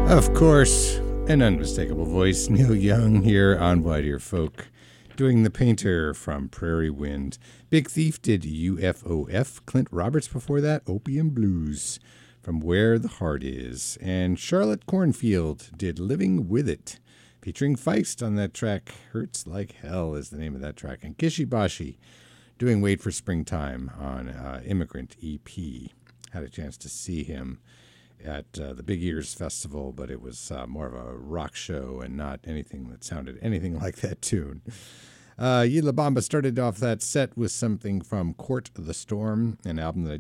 Of course, an unmistakable voice, Neil Young here on White Ear Folk, doing The Painter from Prairie Wind. Big Thief did UFOF. Clint Roberts before that, Opium Blues from Where the Heart Is. And Charlotte Cornfield did Living With It, featuring Feist on that track. Hurts Like Hell is the name of that track. And Kishibashi doing Wait for Springtime on Immigrant EP. Had a chance to see him at the Big Ears Festival, but it was more of a rock show and not anything that sounded anything like that tune. Yila Bamba started off that set with something from Court the Storm, an album that I